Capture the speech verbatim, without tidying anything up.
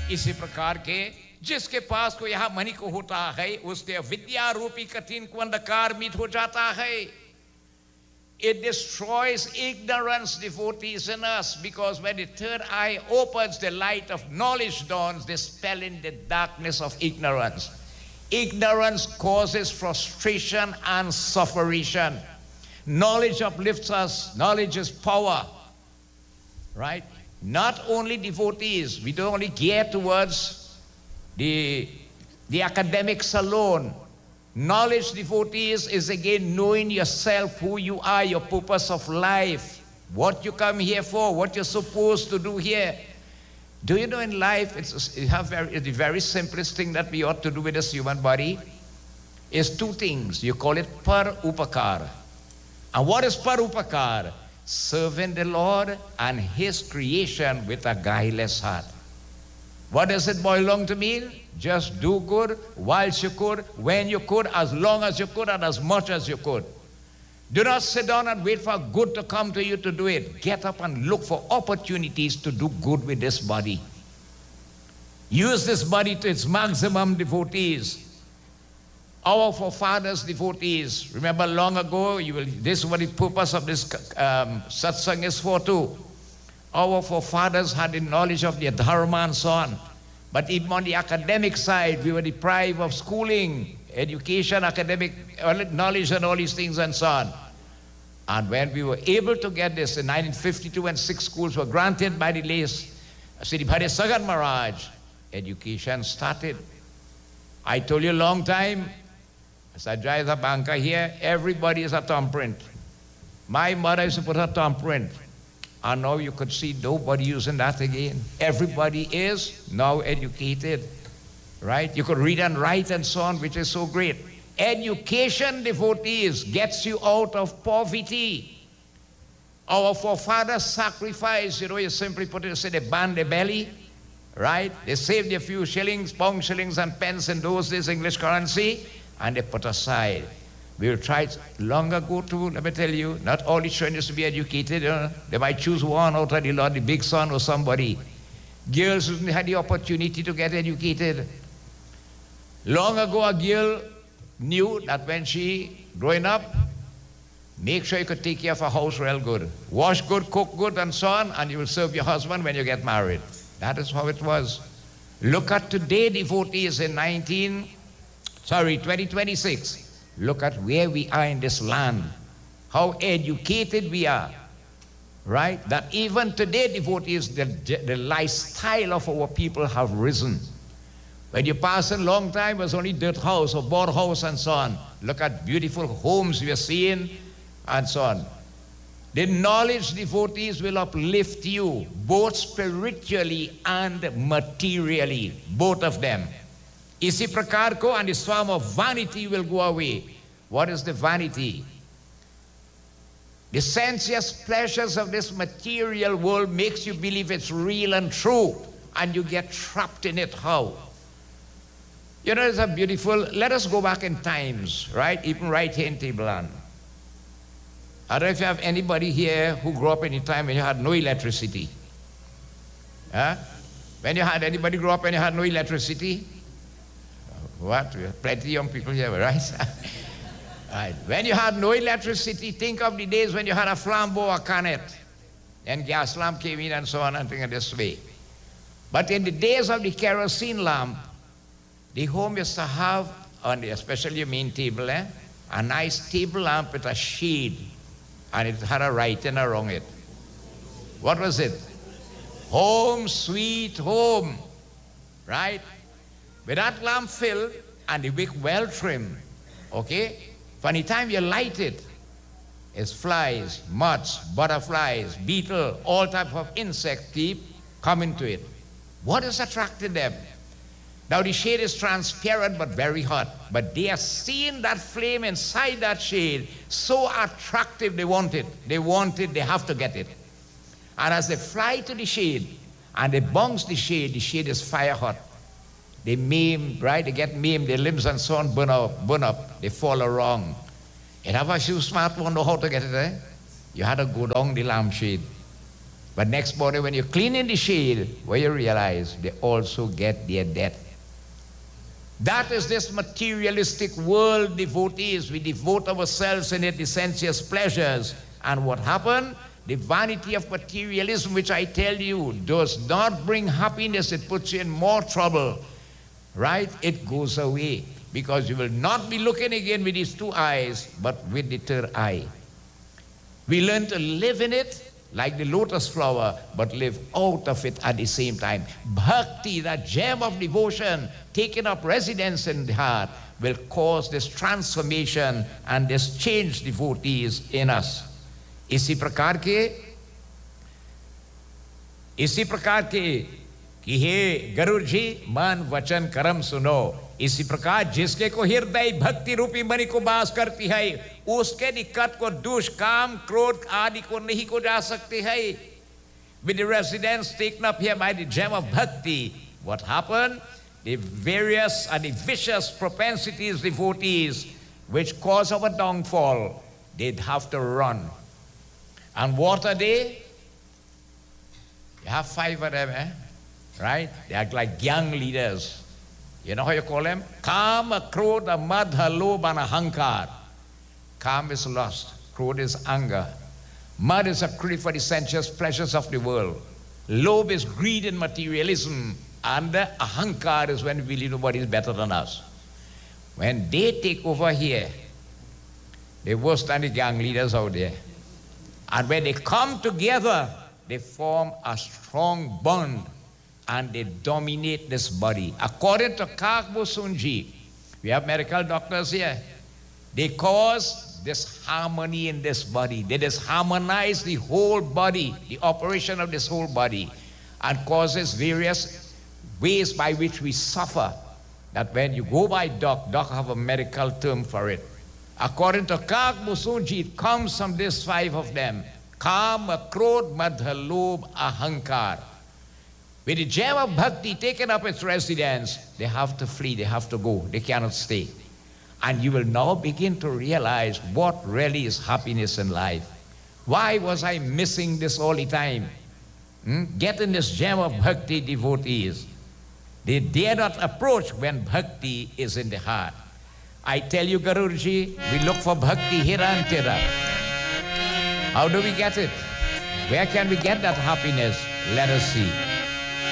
इसी प्रकार के जिसके पास को यहां मणि को होता है उसके विद्या रूपी कठिन को अंधकार मिट हो जाता है. It destroys ignorance, devotees, in us, because when the third eye opens, the light of knowledge dawns, dispelling the darkness of ignorance. Ignorance causes frustration and suffering. Knowledge uplifts us. Knowledge is power. Right? Not only devotees. We don't only gear towards the, the academics alone. Knowledge, devotees, is again knowing yourself, who you are, your purpose of life, what you come here for, what you're supposed to do here. Do you know in life, it's, you have very, the very simplest thing that we ought to do with this human body is two things. You call it par upakar. And what is par upakar? Serving the Lord and His creation with a guileless heart. What does it boil down to mean? Just do good whilst you could, when you could, as long as you could, and as much as you could. Do not sit down and wait for good to come to you to do it. Get up and look for opportunities to do good with this body. Use this body to its maximum, devotees. Our forefathers, devotees. Remember long ago, you will, this is what the purpose of this um, satsang is for too. Our forefathers had the knowledge of the dharma and so on. But even on the academic side, we were deprived of schooling, education, academic knowledge and all these things and so on. And when we were able to get this in nineteen fifty-two, when six schools were granted by the late Sri Bhadre Sagat Maharaj, education started. I told you a long time, as I drive the banker here, everybody is a thumbprint. My mother used to put her thumbprint. And now you could see nobody using that again. Everybody is now educated, right? You could read and write and so on, which is so great. Education, devotees, gets you out of poverty. Our forefathers sacrificed, you know, you simply put it, say they banned their belly, right? They saved a few shillings, pound shillings and pence in those days, English currency, and they put aside. We will try long ago too, let me tell you, not all the children used to be educated. You know? They might choose one out of the lot, the big son or somebody. Girls who had the opportunity to get educated. Long ago, a girl knew that when she growing up, make sure you could take care of a house real good. Wash good, cook good, and so on, and you will serve your husband when you get married. That is how it was. Look at today, devotees, in nineteen, sorry, twenty twenty-six. Look at where we are in this land, how educated we are, right? That even today, devotees, the, the lifestyle of our people have risen. When you pass a long time, it was only dirt house or board house and so on. Look at beautiful homes we are seeing and so on. The knowledge, devotees, will uplift you, both spiritually and materially, both of them. Isi prakar ko, and the swarm of vanity will go away. What is the vanity? The sensuous pleasures of this material world makes you believe it's real and true, and you get trapped in it. How? You know, it's a beautiful, let us go back in times, right? Even right here in Tableland. I don't know if you have anybody here who grew up in a time when you had no electricity. Huh? When you had anybody grow up when you had no electricity? What? We have plenty of young people here, right? Right. When you had no electricity, think of the days when you had a flambeau or canet, and gas lamp came in and so on and things this way. But in the days of the kerosene lamp, the home used to have, on the, especially your main table, eh, a nice table lamp with a shade, and it had a writing around it. What was it? Home, sweet home, right? With that lamp filled and the wick well trimmed, okay? From the time you light it, it's flies, moths, butterflies, beetle, all type of insects keep coming to it. What has attracted them? Now the shade is transparent but very hot, but they are seeing that flame inside that shade, so attractive they want it. They want it, they have to get it. And as they fly to the shade and they bounce the shade, the shade is fire hot. They maim, right? They get maimed, their limbs and so on burn up, burn up. They fall wrong. And have a few smart one know how to get it, eh? You had to go down the lampshade. But next morning when you're cleaning the shade, where you realize they also get their death. That is this materialistic world, devotees. We devote ourselves in its sensuous pleasures. And what happened? The vanity of materialism, which I tell you, does not bring happiness. It puts you in more trouble, right? It goes away because you will not be looking again with these two eyes, but with the third eye. We learn to live in it like the lotus flower, but live out of it at the same time. Bhakti, that gem of devotion, taking up residence in the heart, will cause this transformation and this change, devotees, in us. इसी प्रकार के इसी प्रकार के कि हे गरुड़ जी मन वचन कर्म सुनो, इसी प्रकार जिसके को हृदय भक्ति रूपी मणि को बास करती है, उसके निकट को दुष काम क्रोध आदि को नहीं को जा सकती है. With the residence taken up here by the gem of bhakti, what happened? The various and the vicious propensities, devotees, which cause our downfall, they'd have to run. And what are they? You have five of them, eh? Right? They are like young leaders. You know how you call them? Kama, Krodha, Madha, Lobha, and Ahankar. Kama is lust. Krodha is anger. Madha is a craving for the sensuous pleasures of the world. Lobha is greed and materialism. And the Ahankar is when we believe nobody is better than us. When they take over here, they're worse than the gang leaders out there. And when they come together, they form a strong bond and they dominate this body. According to Kagbo Sunji, we have medical doctors here, they cause disharmony in this body. They disharmonize the whole body, the operation of this whole body, and causes various ways by which we suffer. That when you go by doc, doc have a medical term for it. According to Kagbo Sunji, it comes from these five of them. Kama, Krodha, Madha, Lobha, Ahankar. With the gem of bhakti taken up its residence, they have to flee, they have to go, they cannot stay. And you will now begin to realize what really is happiness in life. Why was I missing this all the time? Hmm? Getting this gem of bhakti, devotees. They dare not approach when bhakti is in the heart. I tell you, Garudaji, we look for bhakti here and there. How do we get it? Where can we get that happiness? Let us see.